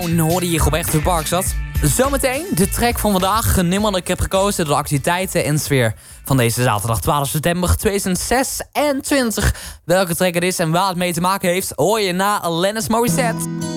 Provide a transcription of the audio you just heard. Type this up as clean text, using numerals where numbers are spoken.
Down hoorde je op Echte Parkstad. Zometeen de track van vandaag. Een nummer dat ik heb gekozen door de activiteiten en sfeer van deze zaterdag 12 september 2026. Welke track het is en waar het mee te maken heeft, hoor je na Alanis Morissette.